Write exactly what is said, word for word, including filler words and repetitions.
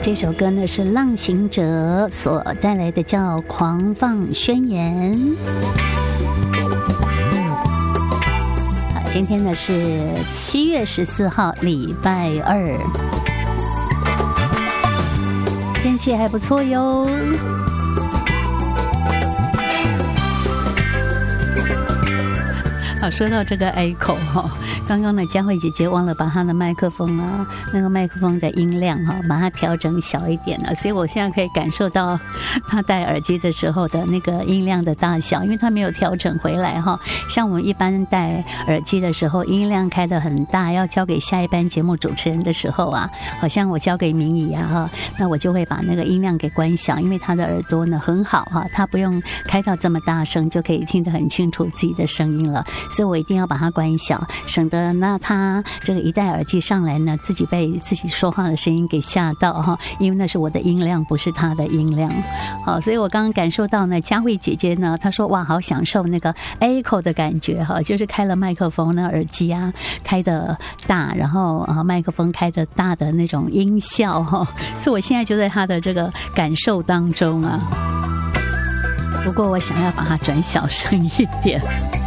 这首歌呢是浪行者所带来的，叫《狂放宣言》。好，今天呢是七月十四号，礼拜二，天气还不错哟。好，说到这个 echo 哈，刚刚呢佳慧姐姐忘了把她的麦克风啊，那个麦克风的音量哈，把它调整小一点了，所以我现在可以感受到她戴耳机的时候的那个音量的大小，因为她没有调整回来哈。像我们一般戴耳机的时候，音量开得很大，要交给下一班节目主持人的时候啊，好像我交给明仪啊哈，那我就会把那个音量给关小，因为她的耳朵呢很好哈，她不用开到这么大声，就可以听得很清楚自己的声音了。所以我一定要把它关小，省得那他这个一戴耳机上来呢，自己被自己说话的声音给吓到哈，因为那是我的音量，不是他的音量。好，所以我刚刚感受到呢，佳慧姐姐呢，她说哇，好享受那个 echo 的感觉哈，就是开了麦克风呢，耳机啊开的大，然后啊麦克风开的大的那种音效哈，所以我现在就在她的这个感受当中啊。不过我想要把它转小声一点。